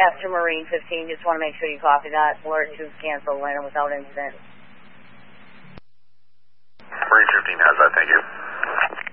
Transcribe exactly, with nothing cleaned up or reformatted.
Yes, to Marine fifteen. Just want to make sure you copy that. Alert to cancel, land without incident. Marine fifteen has that, thank you.